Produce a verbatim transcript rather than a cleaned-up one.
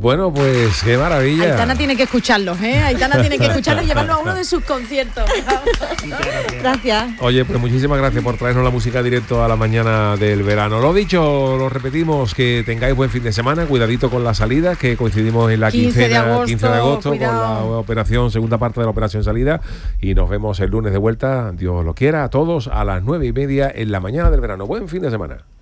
Bueno, pues qué maravilla. Aitana tiene que escucharlos, ¿eh? Aitana tiene que escucharlos y llevarlo a uno de sus conciertos. Gracias. Oye, pues muchísimas gracias por traernos la música directo a la mañana del verano. Lo dicho, lo repetimos, que tengáis buen fin de semana, cuidadito con la salida, que coincidimos en la quince de agosto, quince de agosto cuidado. con la operación, segunda parte de la operación salida, y nos vemos el lunes de vuelta, Dios lo quiera, a todos a las nueve y media en la mañana del verano. Buen fin de semana.